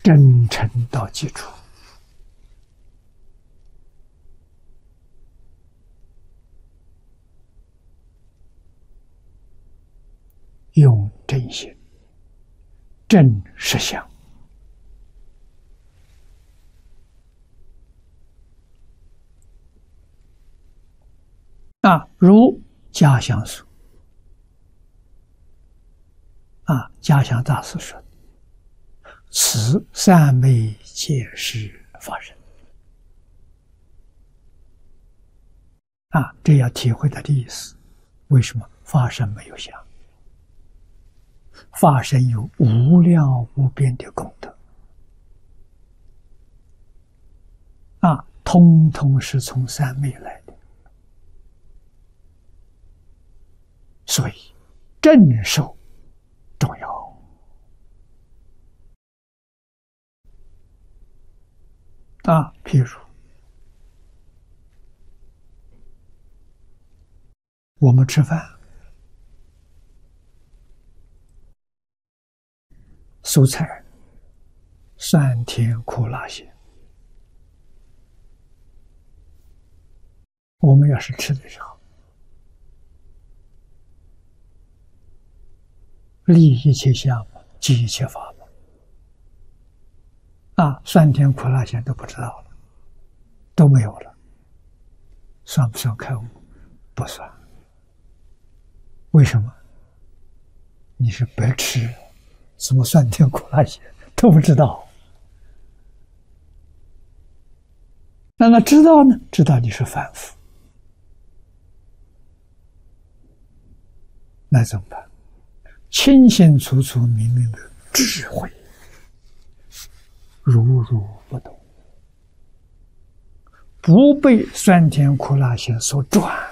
真诚到基础，用真心、真实相。如家乡书家乡大师说：“此三昧皆是法身。”这要体会他的意思。为什么法身没有相？法身有无量无边的功德通通是从三昧来的。所以正受重要譬如我们吃饭，蔬菜酸甜苦辣咸，我们要是吃的时候立一切相，即一切法门酸甜苦辣咸都不知道了，都没有了，算不算开悟？不算。为什么？你是白吃，什么酸甜苦辣咸都不知道。那知道呢？知道你是凡夫，那怎么办？清清楚楚、明明的智慧，如如不动，不被酸甜苦辣咸所转。